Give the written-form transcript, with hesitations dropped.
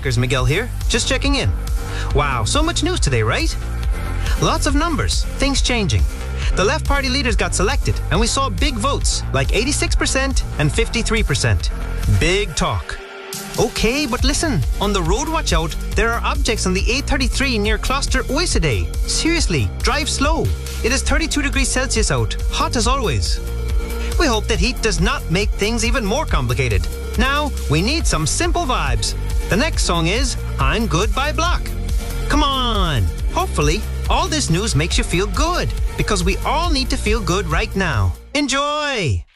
Rockers, Miguel here. Just checking in. Wow, so much news today, right? Lots of numbers, things changing. The left party leaders got selected, and we saw big votes, like 86% and 53%. Big talk. Okay, but listen, on the road watch out, there are objects on the A33 near Closter Oisidae. Seriously, drive slow. It is 32 degrees Celsius out, hot as always. We hope that heat does not make things even more complicated. Now, we need some simple vibes. The next song is I'm Good by Block. Come on! Hopefully, all this news makes you feel good, because we all need to feel good right now. Enjoy!